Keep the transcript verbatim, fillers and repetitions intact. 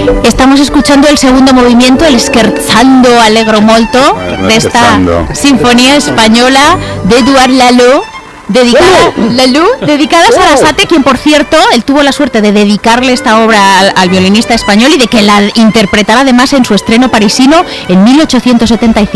Estamos escuchando el segundo movimiento, el Scherzando Allegro Molto, de esta sinfonía española de Édouard Lalo, dedicada, Lalo, dedicada a Sarasate, quien por cierto, él tuvo la suerte de dedicarle esta obra al, al violinista español y de que la interpretara además en su estreno parisino en mil ochocientos setenta y cinco.